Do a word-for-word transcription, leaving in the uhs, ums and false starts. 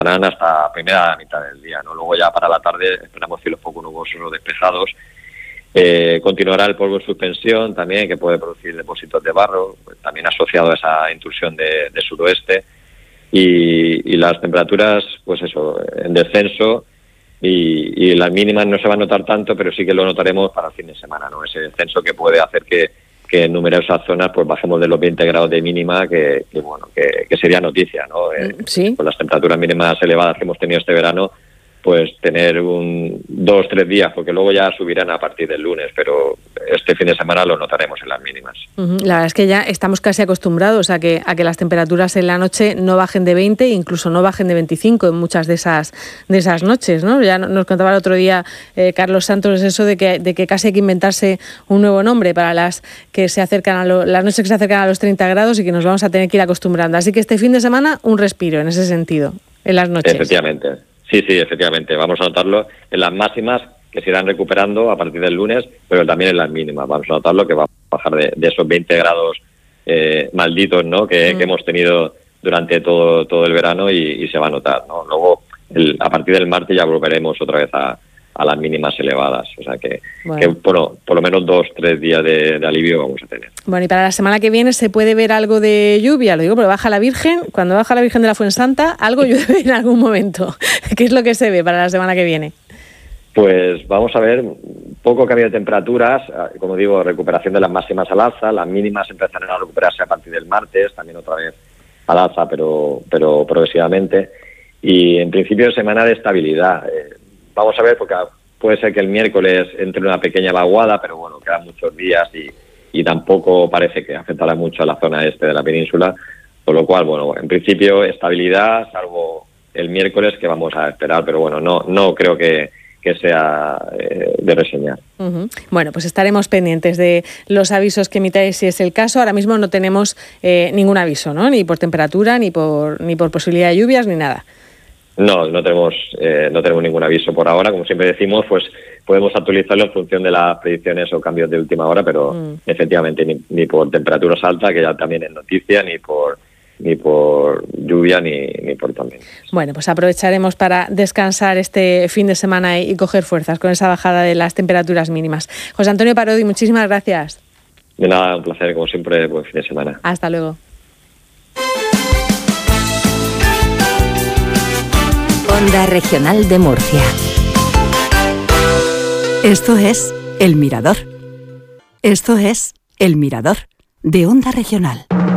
hasta primera mitad del día, ¿no? Luego ya para la tarde esperamos cielos poco nubosos o despejados. Eh, continuará el polvo en suspensión también, que puede producir depósitos de barro, también asociado a esa intrusión de, de suroeste. Y, y las temperaturas, pues eso, en descenso, y, y las mínimas no se van a notar tanto, pero sí que lo notaremos para el fin de semana, ¿no? Ese descenso que puede hacer que, que en numerosas zonas pues bajemos de los veinte grados de mínima, que, que bueno, que, que sería noticia, ¿no? Eh, sí. Con las temperaturas mínimas elevadas que hemos tenido este verano, pues tener un dos, tres días, porque luego ya subirán a partir del lunes, pero este fin de semana lo notaremos en las mínimas. Uh-huh. La verdad es que ya estamos casi acostumbrados a que a que las temperaturas en la noche no bajen de veinte, incluso no bajen de veinticinco en muchas de esas de esas noches, ¿no? Ya nos contaba el otro día eh, Carlos Santos eso de que de que casi hay que inventarse un nuevo nombre para las que se acercan a lo, las noches que se acercan a los treinta grados y que nos vamos a tener que ir acostumbrando. Así que este fin de semana un respiro en ese sentido, en las noches. Efectivamente. Sí, sí, efectivamente. Vamos a notarlo en las máximas, que se irán recuperando a partir del lunes, pero también en las mínimas. Vamos a notarlo que va a bajar de, de esos veinte grados eh, malditos, ¿no? Que, mm. que hemos tenido durante todo todo el verano y, y se va a notar, ¿no? Luego, el, a partir del martes ya volveremos otra vez a, a las mínimas elevadas. O sea que, bueno. que bueno, por lo menos dos, tres días de, de alivio vamos a tener. Bueno, y para la semana que viene se puede ver algo de lluvia, lo digo porque baja la Virgen, cuando baja la Virgen de la Fuensanta, algo llueve en algún momento. ¿Qué es lo que se ve para la semana que viene? Pues vamos a ver poco cambio de temperaturas, como digo, recuperación de las máximas al alza, las mínimas empezarán a recuperarse a partir del martes, también otra vez al alza, pero, pero progresivamente, y en principio semana de estabilidad. Eh, vamos a ver, porque puede ser que el miércoles entre una pequeña vaguada, pero bueno, quedan muchos días y y tampoco parece que afectará mucho a la zona este de la península, por lo cual, bueno, en principio estabilidad, salvo el miércoles que vamos a esperar, pero bueno, no no creo que, que sea eh, de reseñar. Uh-huh. Bueno, pues estaremos pendientes de los avisos que emitáis si es el caso. Ahora mismo no tenemos eh, ningún aviso, ¿no? Ni por temperatura, ni por ni por posibilidad de lluvias, ni nada. No, no tenemos eh, no tenemos ningún aviso por ahora. Como siempre decimos, pues podemos actualizarlo en función de las predicciones o cambios de última hora, pero mm. efectivamente ni, ni por temperaturas altas, que ya también es noticia, ni por ni por lluvia, ni, ni por tormentas. Bueno, pues aprovecharemos para descansar este fin de semana y, y coger fuerzas con esa bajada de las temperaturas mínimas. José Antonio Parodi, muchísimas gracias. De nada, un placer, como siempre, buen fin de semana. Hasta luego. Onda Regional de Murcia. Esto es El Mirador. Esto es El Mirador de Onda Regional.